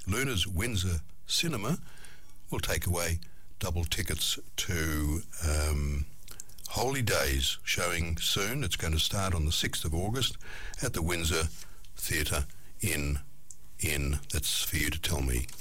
Luna's Windsor Cinema will take away double tickets to Holy Days, showing soon. It's going to start on the 6th of August at the Windsor Theatre in. That's for you to tell me.